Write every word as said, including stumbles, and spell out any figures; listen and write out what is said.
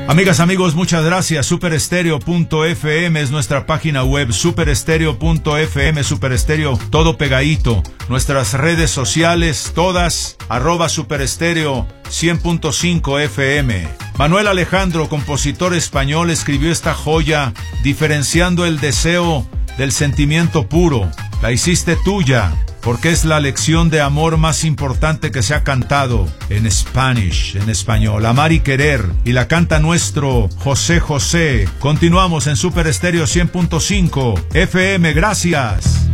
Amigas, amigos, muchas gracias. Superestereo punto f m es nuestra página web. Superestereo punto f m, Superestereo, todo pegadito. Nuestras redes sociales, todas, arroba Superestereo cien punto cinco F M. Manuel Alejandro, compositor español, escribió esta joya diferenciando el deseo del sentimiento puro. La hiciste tuya, porque es la lección de amor más importante que se ha cantado en Spanish, en español. Amar y querer. Y la canta nuestro José José. Continuamos en Superestereo cien punto cinco F M. Gracias.